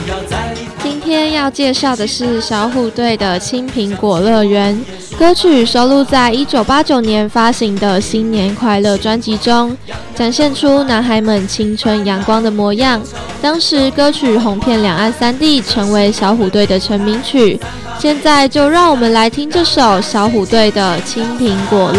今天要介绍的是小虎队的《青苹果乐园》歌曲，收录在1989年发行的《新年快乐》专辑中，展现出男孩们青春阳光的模样。当时歌曲红遍两岸三地，成为小虎队的成名曲。现在就让我们来听这首小虎队的《青苹果乐园》。